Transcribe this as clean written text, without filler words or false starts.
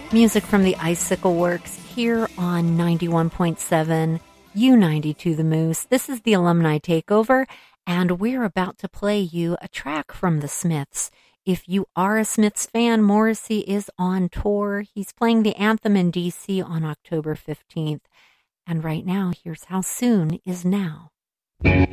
Music from the Icicle Works here on 91.7 U92 The Moose. This is the Alumni Takeover, and we're about to play you a track from the Smiths. If you are a Smiths fan, Morrissey is on tour. He's playing the Anthem in D.C. on October 15th. And right now, here's How Soon Is Now.